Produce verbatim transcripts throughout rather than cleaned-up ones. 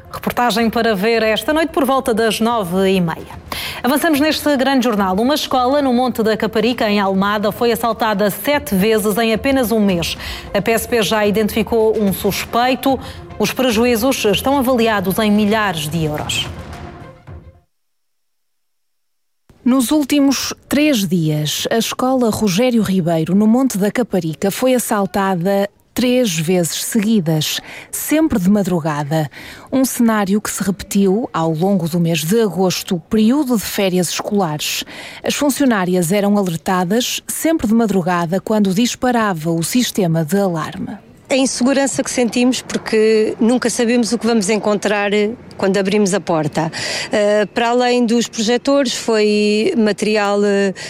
Reportagem para ver esta noite por volta das nove e meia. Avançamos neste grande jornal. Uma escola no Monte da Caparica, em Almada, foi assaltada sete vezes em apenas um mês. A P S P já identificou um suspeito. Os prejuízos estão avaliados em milhares de euros. Nos últimos três dias, a escola Rogério Ribeiro, no Monte da Caparica, foi assaltada três vezes seguidas, sempre de madrugada. Um cenário que se repetiu ao longo do mês de agosto, período de férias escolares. As funcionárias eram alertadas sempre de madrugada quando disparava o sistema de alarme. A insegurança que sentimos porque nunca sabemos o que vamos encontrar quando abrimos a porta. Uh, para além dos projetores, foi material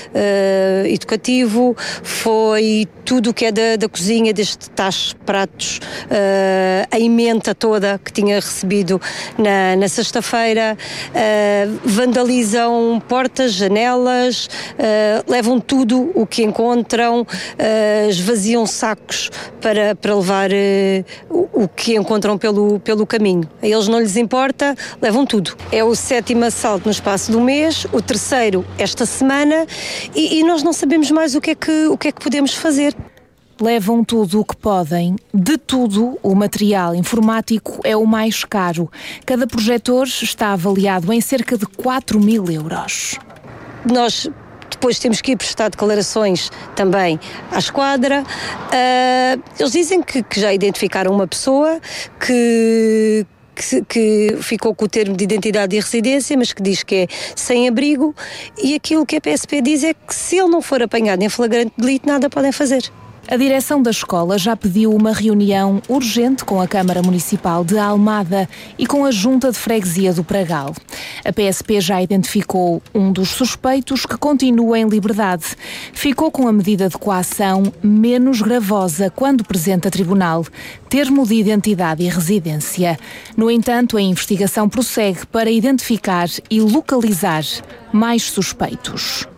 uh, educativo, foi tudo o que é da, da cozinha, desde tachos, pratos, uh, a emenda toda que tinha recebido na, na sexta-feira, uh, vandalizam portas, janelas, uh, levam tudo o que encontram, uh, esvaziam sacos para, para levar uh, o, o que encontram pelo, pelo caminho. A eles não lhes importa, levam tudo. É o sétimo assalto no espaço do mês, o terceiro esta semana e, e nós não sabemos mais o que é que, o que é que podemos fazer. Levam tudo o que podem. De tudo, o material informático é o mais caro. Cada projetor está avaliado em cerca de quatro mil euros. Nós depois temos que ir prestar declarações também à esquadra. Uh, eles dizem que, que já identificaram uma pessoa que... Que, que ficou com o termo de identidade e residência, mas que diz que é sem abrigo, e aquilo que a P S P diz é que se ele não for apanhado em flagrante delito, nada podem fazer. A direção da escola já pediu uma reunião urgente com a Câmara Municipal de Almada e com a Junta de Freguesia do Pragal. A P S P já identificou um dos suspeitos que continua em liberdade. Ficou com a medida de coação menos gravosa quando presente a tribunal, termo de identidade e residência. No entanto, a investigação prossegue para identificar e localizar mais suspeitos.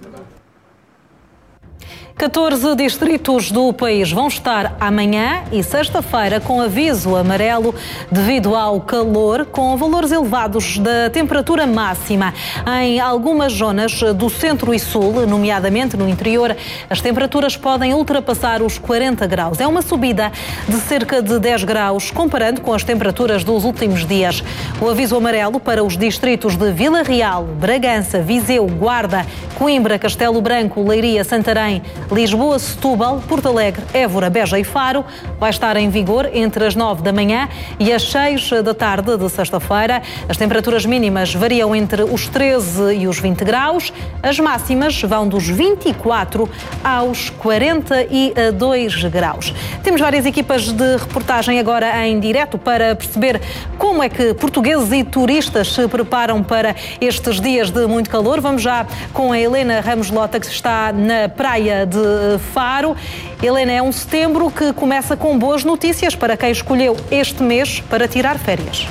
catorze distritos do país vão estar amanhã e sexta-feira com aviso amarelo devido ao calor, com valores elevados da temperatura máxima. Em algumas zonas do centro e sul, nomeadamente no interior, as temperaturas podem ultrapassar os quarenta graus. É uma subida de cerca de dez graus, comparando com as temperaturas dos últimos dias. O aviso amarelo para os distritos de Vila Real, Bragança, Viseu, Guarda, Coimbra, Castelo Branco, Leiria, Santarém, Lisboa, Setúbal, Porto Alegre, Évora, Beja e Faro vai estar em vigor entre as nove da manhã e as seis da tarde de sexta-feira. As temperaturas mínimas variam entre os treze e os vinte graus. As máximas vão dos vinte e quatro aos quarenta e dois graus. Temos várias equipas de reportagem agora em direto para perceber como é que portugueses e turistas se preparam para estes dias de muito calor. Vamos já com a Helena Ramos Lota, que está na praia de Faro. Helena, é um setembro que começa com boas notícias para quem escolheu este mês para tirar férias.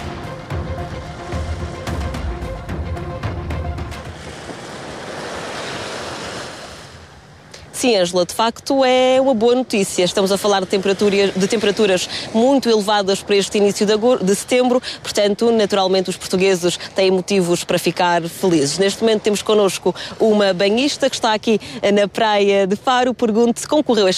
Sim, Ângela, de facto é uma boa notícia. Estamos a falar de temperaturas, de temperaturas muito elevadas para este início de, agosto, de setembro, portanto, naturalmente os portugueses têm motivos para ficar felizes. Neste momento temos connosco uma banhista que está aqui na praia de Faro. Pergunto se concorreu este